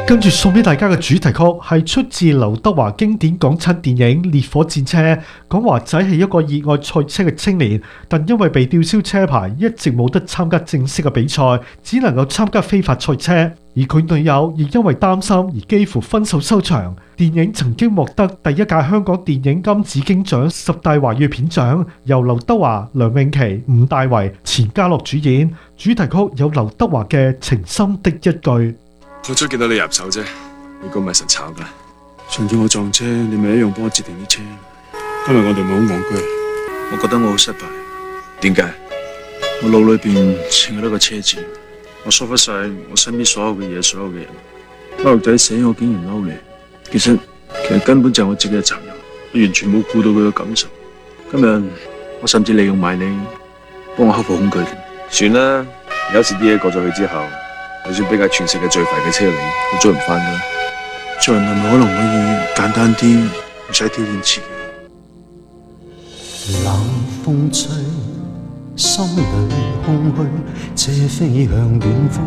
跟住送俾大家嘅主題曲係出自劉德華經典港產電影《烈火戰車》，講華仔係一個熱愛賽車嘅青年，但因為被吊銷車牌，一直冇得參加正式嘅比賽，只能夠參加非法賽車。而佢女友亦因為擔心而幾乎分手收場。電影曾經獲得第一屆香港電影金紫荊獎10大華語片獎，由劉德華、梁詠琪、吳大維、錢嘉樂主演。主題曲有劉德華嘅《情深的一句》。 我最見到你入手啫，如果唔係實炒噶。 上次我撞車，你咪一樣幫我截停啲車。今日我哋咪好戇居。 我覺得我好失敗。點解？ 我腦裏邊淨係得個車字，我疏忽晒我身邊所有嘅嘢，所有嘅人。包六仔死我竟然嬲你，其實根本就係我自己嘅責任，我完全冇顧到佢嘅感受。今日我甚至利用埋你，幫我克服恐懼。 算啦，有時啲嘢過咗去之後。就算比較全世界最快嘅車齡，都追唔翻噶。 做人係咪可能可以簡單啲，唔使挑戰自己？ 冷風吹，心裏空虛，車飛向遠方。